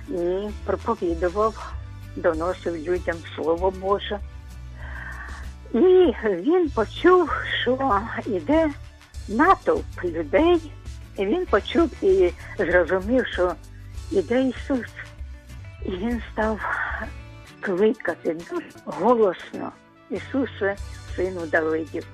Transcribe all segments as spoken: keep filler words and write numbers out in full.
і проповідував, доносив людям Слово Боже. І він почув, що йде натовп людей, і він почув і зрозумів, що йде Ісус. І він став кликати дуже голосно: Ісусе, Сину Давидів,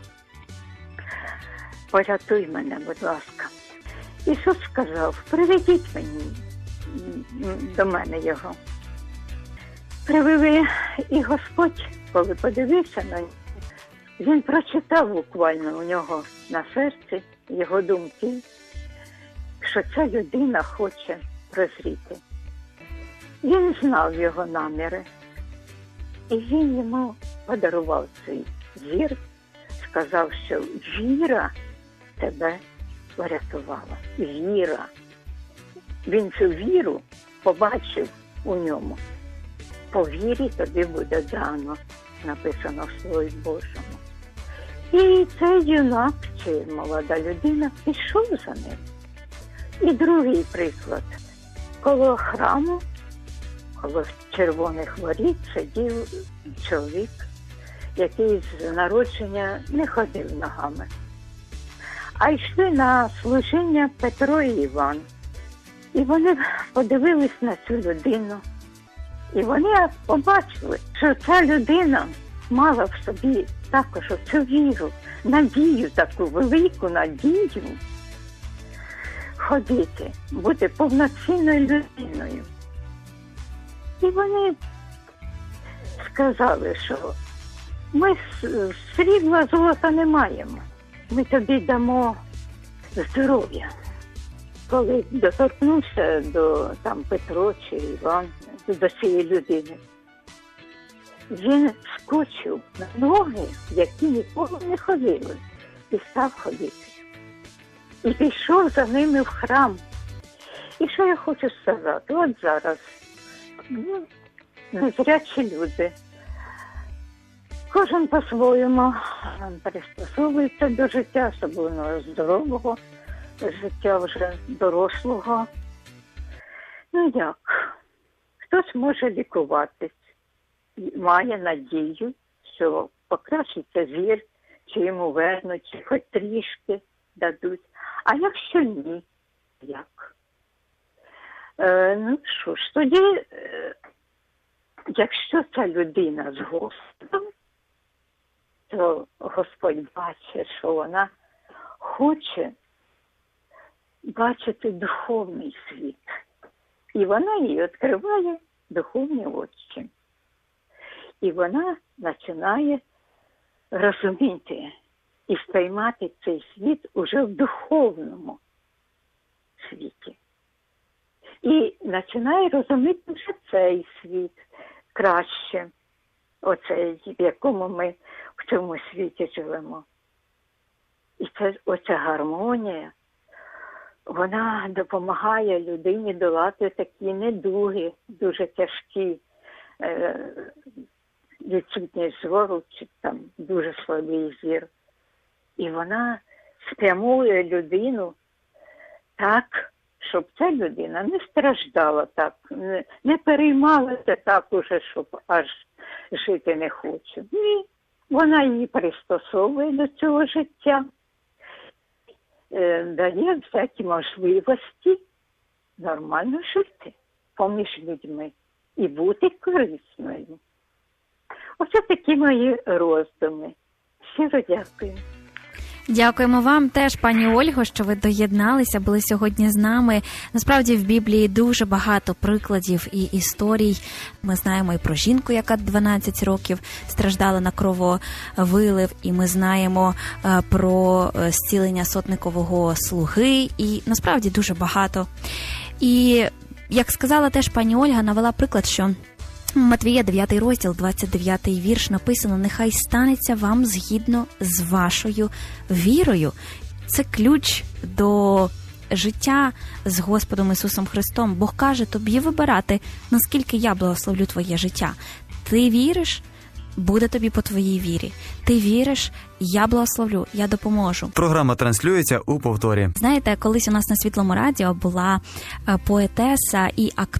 порятуй мене, будь ласка. Ісус сказав: приведіть мені до мене його. Привели, і Господь, коли подивився на нього, він прочитав буквально у нього на серці його думки, що ця людина хоче прозріти. Він знав його наміри, і він йому подарував цей зір, сказав, що віра тебе врятувала. Віра. Він цю віру побачив у ньому. По вірі тобі буде дано, написано в Слові Божому. І цей юнак, чи молода людина, пішов за ним. І другий приклад. Коло храму, коло червоних воріт сидів чоловік, який з народження не ходив ногами. А йшли на служіння Петро і Іван. І вони подивились на цю людину. І вони побачили, що ця людина мала в собі також цю віру, надію, таку велику надію ходити, бути повноцінною людиною. І вони сказали, що ми срібла, золота не маємо, ми тобі дамо здоров'я. Коли доторкнувся до там Петро чи Іван, до цієї людини, він скочив на ноги, які ніколи не ходили, і став ходити. І пішов за ними в храм. І що я хочу сказати? От зараз ну, незрячі люди, кожен по-своєму пристосовується до життя, особливо здорового життя вже дорослого. Ну як? Хтось може лікуватись, має надію, що покращиться зір, чи йому вернуть, чи хоч трішки дадуть. А якщо ні, як? Е, ну що ж, тоді, е, якщо ця людина з Господом, то Господь бачить, що вона хоче бачити духовний світ. І вона їй відкриває духовні очі. І вона починає розуміти і сприймати цей світ уже в духовному світі. І починає розуміти вже цей світ краще, оцей, в якому ми в цьому світі живемо. І це, оця гармонія, вона допомагає людині долати такі недуги, дуже тяжкі, е, відсутність зору, чи там дуже слабий зір. І вона спрямує людину так, щоб ця людина не страждала так, не, не переймалася так уже, щоб аж жити не хоче. Ні, вона її пристосовує до цього життя, дає всякі можливості нормально жити поміж людьми і бути корисною. Оце такі мої роздуми. Щиро дякую. Дякуємо вам теж, пані Ольго, що ви доєдналися, були сьогодні з нами. Насправді в Біблії дуже багато прикладів і історій. Ми знаємо і про жінку, яка дванадцять років страждала на крововилив, і ми знаємо про зцілення сотникового слуги, і насправді дуже багато. І, як сказала теж пані Ольга, навела приклад, що Матвія, дев'ятий розділ, двадцять дев'ятий вірш, написано: «Нехай станеться вам згідно з вашою вірою». Це ключ до життя з Господом Ісусом Христом. Бог каже тобі вибирати, наскільки я благословлю твоє життя. Ти віриш? Буде тобі по твоїй вірі. Ти віриш? Я благословлю, я допоможу. Програма транслюється у повторі. Знаєте, колись у нас на Світлому радіо була поетеса і акторка